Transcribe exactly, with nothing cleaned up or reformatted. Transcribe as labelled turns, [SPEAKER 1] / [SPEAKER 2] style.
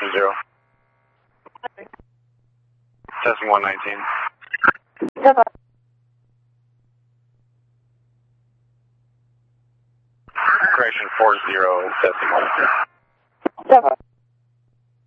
[SPEAKER 1] correction zero. Testing one nineteen. Correction four zero, testing one.
[SPEAKER 2] Seven.